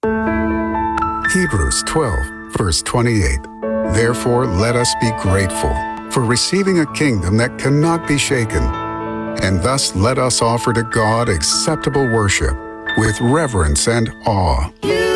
Hebrews 12, verse 28. Therefore, let us be grateful for receiving a kingdom that cannot be shaken, and thus let us offer to God acceptable worship with reverence and awe.